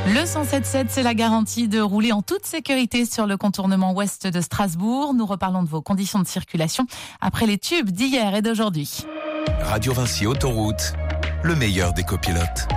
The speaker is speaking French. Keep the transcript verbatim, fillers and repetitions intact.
Le cent sept sept, c'est la garantie de rouler en toute sécurité sur le contournement ouest de Strasbourg. Nous reparlons de vos conditions de circulation après les tubes d'hier et d'aujourd'hui. Radio Vinci Autoroute, le meilleur des copilotes.